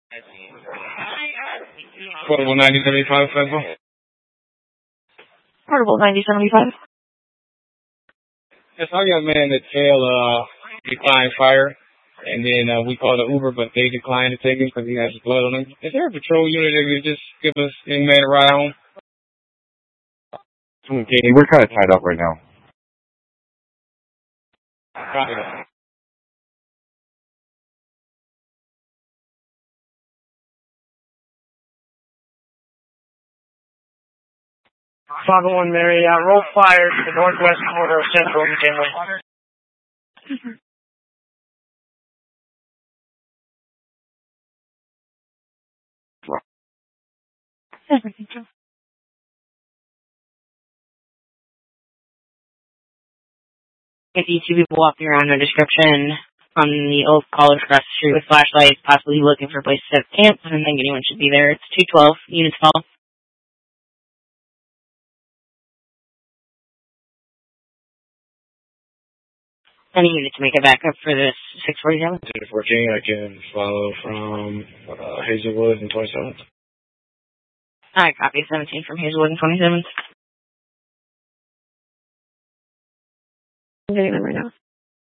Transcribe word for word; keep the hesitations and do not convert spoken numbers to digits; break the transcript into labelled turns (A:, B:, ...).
A: Portable ninety seventy-five, Federal.
B: Portable ninety seventy-five.
A: Yes, I got a man that tail uh, declined fire, and then uh, we called an Uber, but they declined to take him because he has blood on him. Is there a patrol unit that could just give us young man a ride home?
C: Okay, we're kind of tied up right now.
A: Copy that.
D: Chicago one Marriott, roll fire to the northwest corner of Central McKinley.
B: If you two people walking around, no description on the old college across the street with flashlights, possibly looking for a place to set camp. I don't think anyone should be there. It's two twelve, units fall. Any unit to make a backup for this six forty-seven?
A: ten fourteen, I can follow from uh, Hazelwood and twenty-seventh.
B: Alright, copy seventeen from Hazelwood and twenty-seventh. I'm getting them right now.